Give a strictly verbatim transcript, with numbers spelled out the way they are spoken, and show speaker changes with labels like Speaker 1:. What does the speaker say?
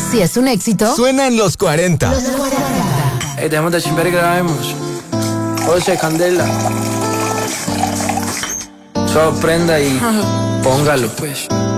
Speaker 1: Si es un éxito,
Speaker 2: suena en los cuarenta.
Speaker 1: Los cuarenta.
Speaker 3: Ey, dejemos de chimbar y grabemos. José Candela. Sorprenda y póngalo, pues.